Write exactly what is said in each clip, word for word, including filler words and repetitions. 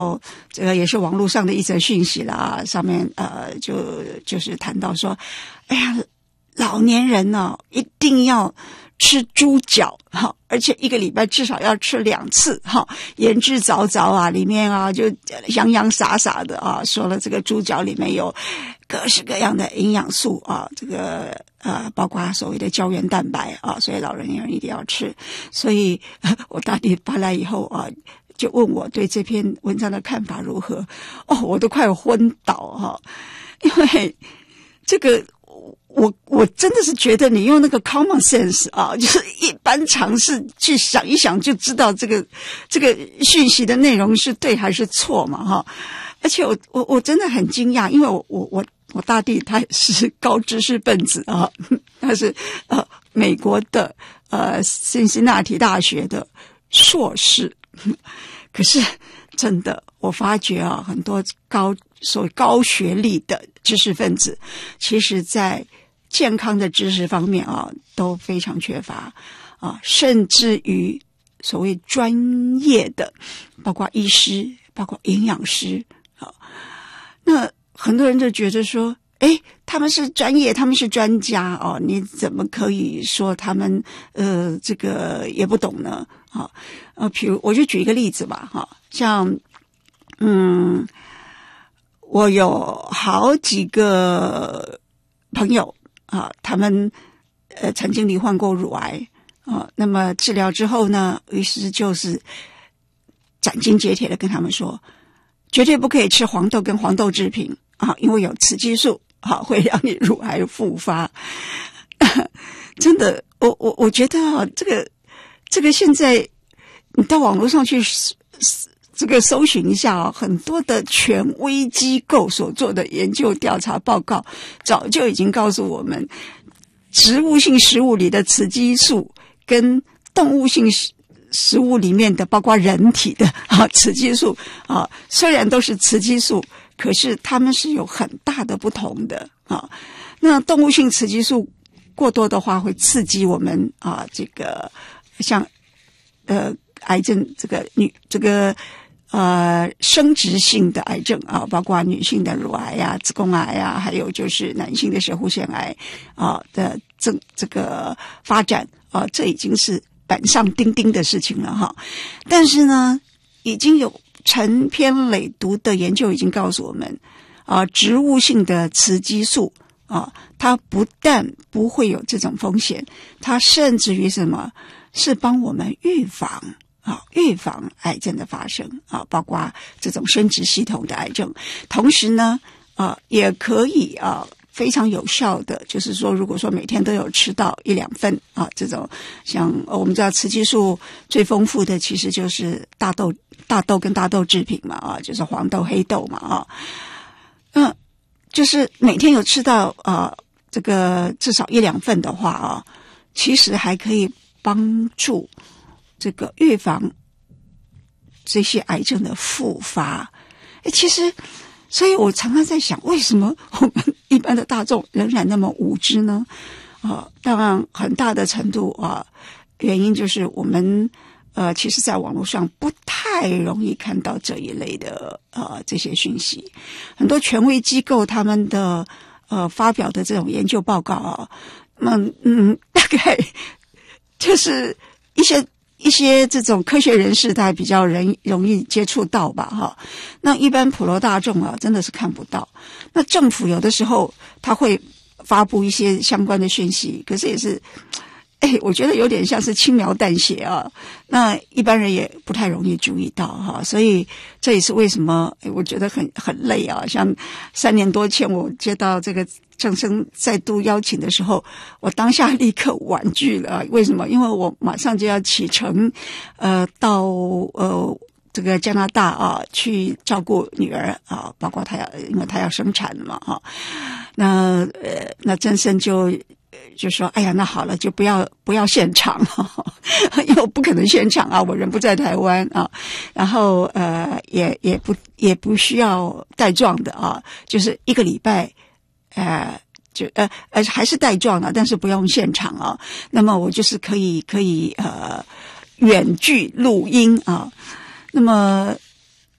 这个也是网络上的一则讯息啦，上面呃就就是谈到说，哎呀，老年人呢、哦、一定要吃猪脚哈，而且一个礼拜至少要吃两次哈，言之凿凿啊，里面啊就洋洋洒洒的啊，说了这个猪脚里面有各式各样的营养素啊，这个呃包括所谓的胶原蛋白啊，所以老人一定要吃。所以我大弟发来以后啊，就问我对这篇文章的看法如何。哦，我都快昏倒哈，因为这个。我我真的是觉得你用那个 common sense 啊，就是一般常识去想一想就知道这个这个讯息的内容是对还是错嘛哈。而且我我我真的很惊讶，因为我我我我大弟他也是高知识分子啊，他是呃美国的呃辛辛那提大学的硕士，可是真的我发觉啊，很多高所谓高学历的知识分子，其实在健康的知识方面啊都非常缺乏啊，甚至于所谓专业的，包括医师，包括营养师啊，那很多人就觉得说，诶，他们是专业，他们是专家哦，你怎么可以说他们呃这个也不懂呢？啊，呃，比如我就举一个例子吧，哈，像嗯，我有好几个朋友啊，他们呃曾经罹患过乳癌啊，那么治疗之后呢，于是就是斩钉截铁的跟他们说，绝对不可以吃黄豆跟黄豆制品啊，因为有雌激素啊，会让你乳癌复发。真的，我我我觉得啊，这个这个现在你到网络上去这个搜寻一下啊，很多的权威机构所做的研究调查报告，早就已经告诉我们，植物性食物里的雌激素跟动物性食物里面的，包括人体的啊雌激素啊，虽然都是雌激素，可是它们是有很大的不同的啊。那动物性雌激素过多的话，会刺激我们啊，这个像呃癌症这个女这个。呃，生殖性的癌症啊，包括女性的乳癌啊、子宫癌啊，还有就是男性的射护腺癌啊的这这个发展啊，这已经是板上钉钉的事情了哈。但是呢，已经有成篇累牍的研究已经告诉我们啊，植物性的雌激素啊，它不但不会有这种风险，它甚至于什么，是帮我们预防。啊，预防癌症的发生啊，包括这种生殖系统的癌症。同时呢，啊，也可以啊，非常有效的，就是说，如果说每天都有吃到一两份啊，这种像我们知道雌激素最丰富的其实就是大豆、大豆跟大豆制品嘛，啊，就是黄豆、黑豆嘛，啊，嗯，就是每天有吃到啊，这个至少一两份的话啊，其实还可以帮助。这个预防这些癌症的复发，诶，其实，所以我常常在想，为什么我们一般的大众仍然那么无知呢？啊，当然很大的程度啊，原因就是我们呃，其实在网络上不太容易看到这一类的呃这些讯息，很多权威机构他们的呃发表的这种研究报告啊，嗯嗯，大概就是一些。一些这种科学人士他比较人容易接触到吧哈，那一般普罗大众啊真的是看不到。那政府有的时候他会发布一些相关的讯息，可是也是哎，我觉得有点像是轻描淡写啊，那一般人也不太容易注意到哈，所以这也是为什么我觉得很很累啊。像三年多前我接到这个郑生再度邀请的时候，我当下立刻婉拒了。为什么？因为我马上就要启程，呃，到呃这个加拿大啊去照顾女儿啊，包括她要，因为她要生产嘛哈。那呃，那郑生就就说：“哎呀，那好了，就不要不要现场了，因为我不可能现场啊，我人不在台湾啊。然后呃，也也不也不需要带状的啊，就是一个礼拜。”呃，就呃呃还是带状的，但是不用现场啊。那么我就是可以可以呃远距录音啊。那么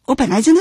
我本来真的